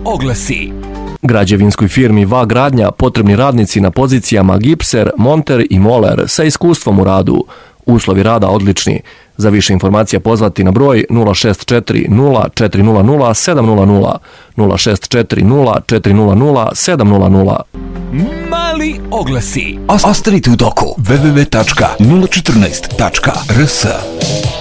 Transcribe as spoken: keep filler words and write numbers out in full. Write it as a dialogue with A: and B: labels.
A: oglasi.
B: Građevinskoj firmi V A Gradnja potrebni radnici na pozicijama gipser, monter i moler sa iskustvom u radu. Uslovi rada odlični. Za više informacija pozvati na broj nula šest četiri nula četiri nula nula sedam nula nula, nula šest četiri nula četiri nula nula sedam nula nula.
A: Mali oglasi.
C: Ostanite u toku. w w w tačka nula četrnaest tačka r s